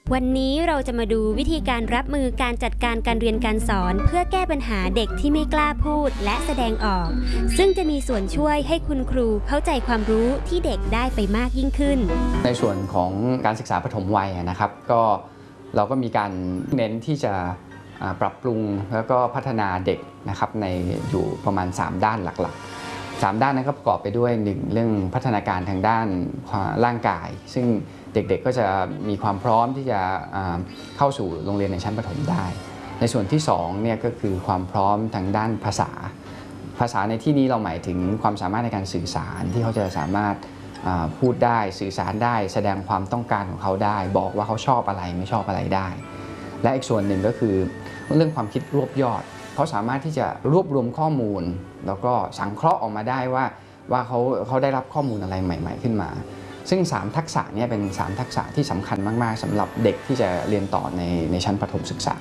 วันนี้เราจะมาดูวิธีการรับมือการจัดการการเรียนการสอนเพื่อแก้ปัญหาเด็กที่ไม่กล้าพูดและแสดงออกซึ่งจะมีส่วนช่วยให้คุณครูเข้าใจความรู้ที่เด็กได้ไปมากยิ่งขึ้นในส่วนของการศึกษาปฐมวัยนะครับก็เราก็มีการเน้นที่จะปรับปรุงแล้วก็พัฒนาเด็กนะครับในอยู่ประมาณ3ด้านหลักๆ3ด้านนั้นก็ประกอบไปด้วย1เรื่องพัฒนาการทางด้านร่างกายซึ่งเด็กๆก็จะมีความพร้อมที่จะเข้าสู่โรงเรียนในชั้นประถมได้ในส่วนที่2เนี่ยก็คือความพร้อมทางด้านภาษาในที่นี้เราหมายถึงความสามารถในการสื่อสารที่เขาจะสามารถพูดได้สื่อสารได้แสดงความต้องการของเขาได้บอกว่าเขาชอบอะไรไม่ชอบอะไรได้และอีกส่วนหนึ่งก็คือเรื่องความคิดรวบยอดเขาสามารถที่จะรวบรวมข้อมูลแล้วก็สังเคราะห์ออกมาได้ว่าเขาได้รับข้อมูลอะไรใหม่ๆขึ้นมาซึ่ง3ทักษะนี้เป็น3ทักษะที่สำคัญมากๆสำหรับเด็กที่จะเรียนต่อในชั้นประถมศึกษา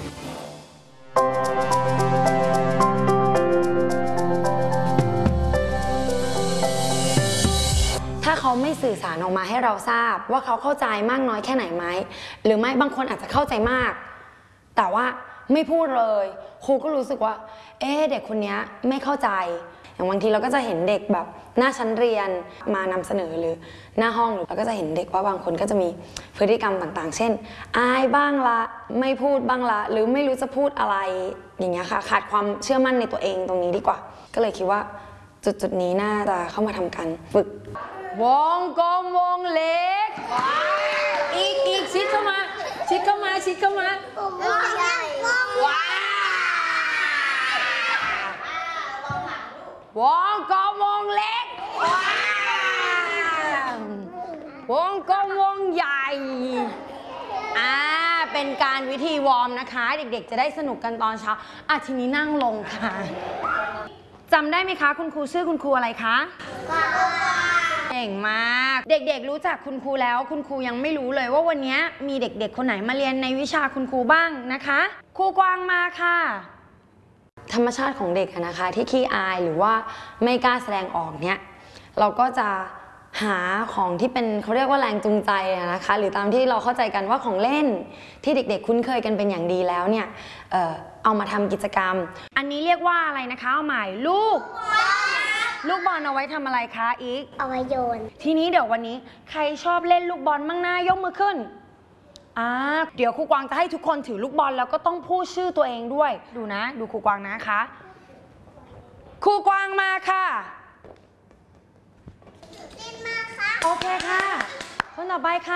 ถ้าเขาไม่สื่อสารออกมาให้เราทราบว่าเขาเข้าใจมากน้อยแค่ไหนไหมหรือไม่บางคนอาจจะเข้าใจมากแต่ว่าไม่พูดเลยครูก็รู้สึกว่าเด็กคนนี้ไม่เข้าใจอย่างบางทีเราก็จะเห็นเด็กแบบหน้าชั้นเรียนมานำเสนอหรือหน้าห้องเราก็จะเห็นเด็กว่าบางคนก็จะมีพฤติกรรมต่างๆเช่นอายบ้างละไม่พูดบ้างละหรือไม่รู้จะพูดอะไรอย่างเงี้ยค่ะขาดความเชื่อมั่นในตัวเองตรงนี้ดีกว่าก็เลยคิดว่าจุดนี้น่าจะเข้ามาทำการฝึกวงกลมวงเล็กอีกชิดเข้ามาชิดเข้ามาชิดเข้ามาวงใหญ่ว้าวงกลมวงเล็กว้าวงกลมวงใหญ่เป็นการวิธีวอร์มนะคะเด็กๆจะได้สนุกกันตอนเช้าทีนี้นั่งลงค่ะจำได้ไหมคะคุณครูชื่อคุณครูอะไรคะเก่งมากเด็กๆรู้จักคุณครูแล้วคุณครูยังไม่รู้เลยว่าวันนี้มีเด็กๆคนไหนมาเรียนในวิชาคุณครูบ้างนะคะครูกวางมาค่ะธรรมชาติของเด็กนะคะที่ขี้อายหรือว่าไม่กล้าแสดงออกเนี่ยเราก็จะหาของที่เป็นเขาเรียกว่าแรงจูงใจนะคะหรือตามที่เราเข้าใจกันว่าของเล่นที่เด็กๆคุ้นเคยกันเป็นอย่างดีแล้วเนี่ยเอามาทำกิจกรรมอันนี้เรียกว่าอะไรนะคะเอาใหม่ลูกบอลเอาไว้ทำอะไรคะอีกเอาไว้โยนทีนี้เดี๋ยววันนี้ใครชอบเล่นลูกบอลมั่งหน้ายกมือขึ้นเดี๋ยวครูกวางจะให้ทุกคนถือลูกบอลแล้วก็ต้องพูดชื่อตัวเองด้วยดูนะดูครูกวางนะคะครูกวางมาค่ะเต้นมาค่ะโอเคค่ะคนต่อไปค่ะ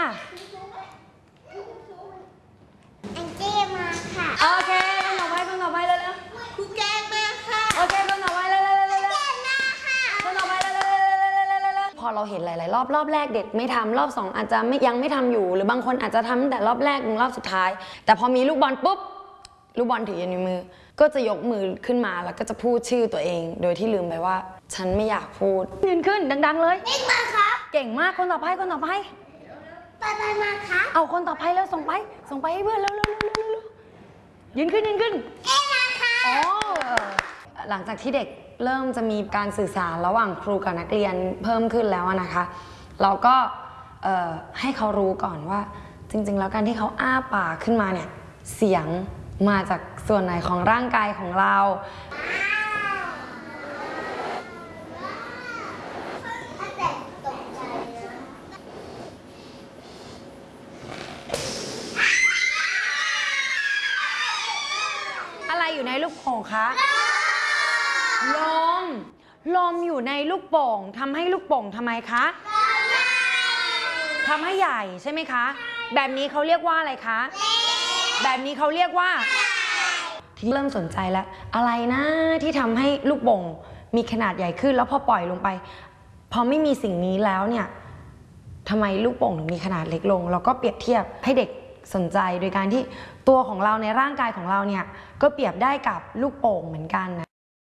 แองจี้มาค่ะโอเคคนต่อไปเร็วๆครูแกงมาค่ะโอเคคนต่อไปเร็วคนต่อไปเร็วพอเราเห็นหลายๆรอบแรกเด็กไม่ทำรอบ2อาจจะยังไม่ทำอยู่หรือบางคนอาจจะทำแต่รอบแรกถึงรอบสุดท้ายแต่พอมีลูกบอลปุ๊บลูกบอลถืออยู่ในมือก็จะยกมือขึ้นมาแล้วก็จะพูดชื่อตัวเองโดยที่ลืมไปว่าฉันไม่อยากพูดยืนขึ้นดังๆเลยนี่มาค่ะเก่งมากคนต่อไปไปมาค่ะเอาคนต่อไปแล้วส่งไปให้เพื่อนเร็วยืนขึ้นมาค่ะหลังจากที่เด็กเริ่มจะมีการสื่อสารระหว่างครูกับนักเรียนเพิ่มขึ้นแล้วนะคะเราก็ให้เขารู้ก่อนว่าจริงๆแล้วการที่เขาอ้าปากขึ้นมาเนี่ยเสียงมาจากส่วนไหนของร่างกายของเราอะไรอยู่ในลูกโป่งคะลมอยู่ในลูกโป่งทำให้ลูกโป่งทำไมคะทำให้ใหญ่ใช่ไหมคะแบบนี้เขาเรียกว่าอะไรคะแบบนี้เขาเรียกว่าที่เริ่มสนใจแล้วอะไรนะที่ทำให้ลูกโป่งมีขนาดใหญ่ขึ้นแล้วพอปล่อยลงไปพอไม่มีสิ่งนี้แล้วเนี่ยทำไมลูกโป่งถึงมีขนาดเล็กลงเราก็เปรียบเทียบให้เด็กสนใจโดยการที่ตัวของเราในร่างกายของเราเนี่ยก็เปรียบได้กับลูกโป่งเหมือนกันนะ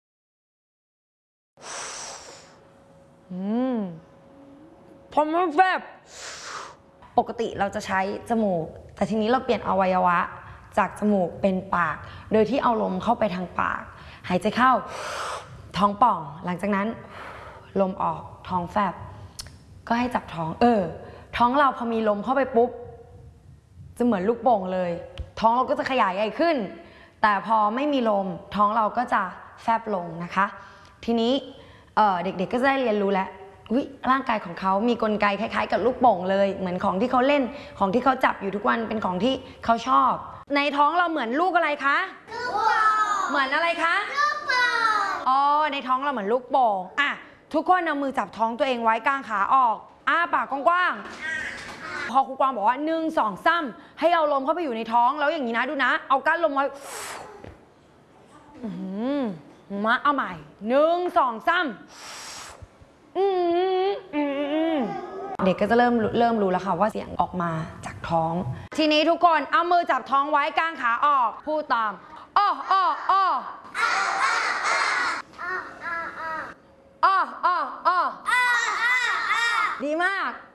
พอมันแบบปกติเราจะใช้จมูกแต่ทีนี้เราเปลี่ยนอวัยวะจากจมูกเป็นปากโดยที่เอาลมเข้าไปทางปากหายใจเข้าท้องป่องหลังจากนั้นลมออกท้องแฟบก็ให้จับท้องท้องเราพอมีลมเข้าไปปุ๊บจะเหมือนลูกโป่งเลย ท้องเราก็จะขยายใหญ่ขึ้น แต่พอไม่มีลมท้องเราก็จะแฟบลงนะคะ ทีนี้เด็กๆก็จะได้เรียนรู้แล้วร่างกายของเขามีกลไกคล้ายๆกับลูกโป่งเลยเหมือนของที่เขาเล่นของที่เขาจับอยู่ทุกวันเป็นของที่เขาชอบในท้องเราเหมือนลูกอะไรคะลูกโป่งเหมือนอะไรคะลูกโป่งอ๋อในท้องเราเหมือนลูกโป่งอ่ะทุกคนเอามือจับท้องตัวเองไว้กางขาออกอ้าปากกว้างๆพอครูกวางบอกว่า1 2 3ให้เอาลมเข้าไปอยู่ในท้องแล้วอย่างนี้นะดูนะเอาก้านลมไว้มาเอาใหม่1 2 3เด็กก็จะเริ่มรู้แล้วค่ะว่าเสียงออกมาจากท้องทีนี้ทุกคนเอามือจับท้องไว้กางขาออกพูดตามอ้ออ้ออ้ออ้ออ้ออ้อดีมาก